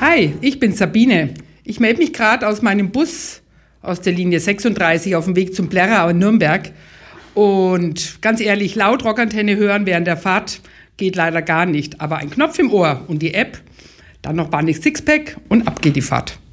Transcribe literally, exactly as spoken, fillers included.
Hi, ich bin Sabine. Ich melde mich gerade aus meinem Bus aus der Linie sechsunddreißig auf dem Weg zum Plärrer in Nürnberg. Und ganz ehrlich, laut Rockantenne hören während der Fahrt geht leider gar nicht. Aber ein Knopf im Ohr und die App, dann noch Bahnix Sixpack und ab geht die Fahrt.